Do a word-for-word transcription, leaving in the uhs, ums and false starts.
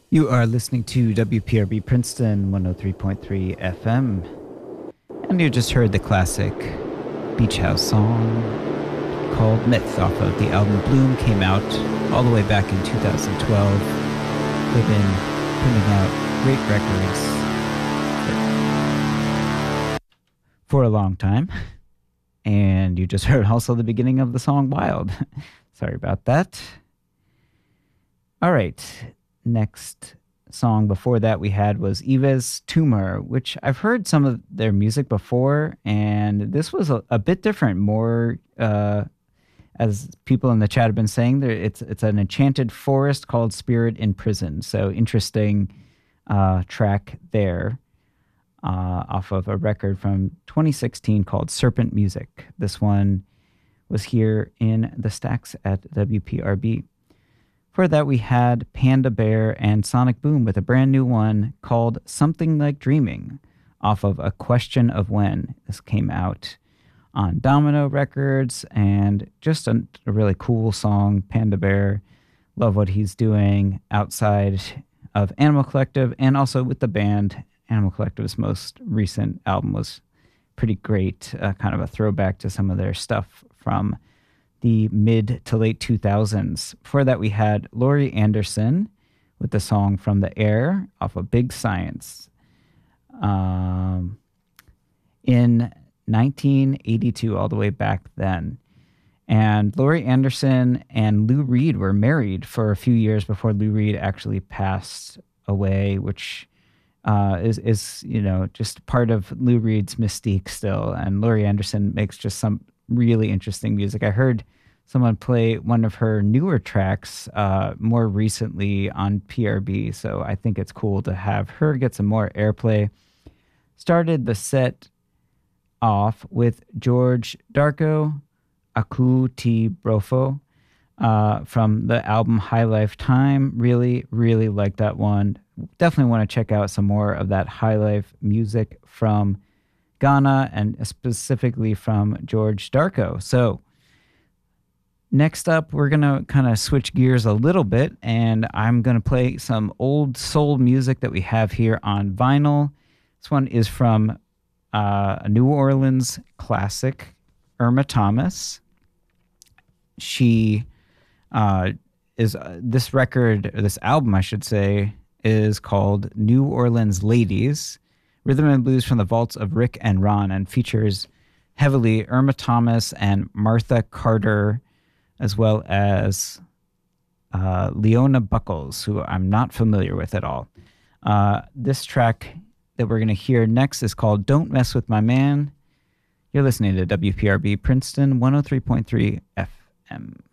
You are listening to W P R B Princeton one oh three point three F M, and you just heard the classic Beach House song called Myth off of the album Bloom. Came out all the way back in two thousand twelve. They've been putting out great records for a long time. And you just heard also the beginning of the song Wild. Sorry about that. All right. Next song before that we had was Yves Tumor, which I've heard some of their music before, and this was a, a bit different, more uh, as people in the chat have been saying, there it's it's an enchanted forest called Spirit in Prison. So interesting uh, track there uh, off of a record from twenty sixteen called Serpent Music. This one was here in the stacks at W P R B. For that, we had Panda Bear and Sonic Boom with a brand new one called Something Like Dreaming off of A Question of When. This came out on Domino Records, and just a, a really cool song. Panda Bear, love what he's doing outside of Animal Collective and also with the band. Animal Collective's most recent album was pretty great, uh, kind of a throwback to some of their stuff from the mid to late two thousands. Before that, we had Laurie Anderson with the song From the Air off of Big Science. Um, in nineteen eighty-two, all the way back then. And Laurie Anderson and Lou Reed were married for a few years before Lou Reed actually passed away, which uh, is, is, you know, just part of Lou Reed's mystique still. And Laurie Anderson makes just some really interesting music. I heard someone play one of her newer tracks uh, more recently on P R B, so I think it's cool to have her get some more airplay. Started the set off with George Darko, Aku Ti Brofo, uh, from the album High Life Time. Really, really like that one. Definitely want to check out some more of that High Life music from Ghana, and specifically from George Darko. So next up, we're going to kind of switch gears a little bit, and I'm going to play some old soul music that we have here on vinyl. This one is from uh, a New Orleans classic, Irma Thomas. She uh, is, uh, this record, or this album, I should say, is called New Orleans Ladies, Rhythm and Blues from the Vaults of Rick and Ron, and features heavily Irma Thomas and Martha Carter, as well as uh, Leona Buckles, who I'm not familiar with at all. Uh, this track that we're going to hear next is called Don't Mess With My Man. You're listening to W P R B Princeton one oh three point three F M.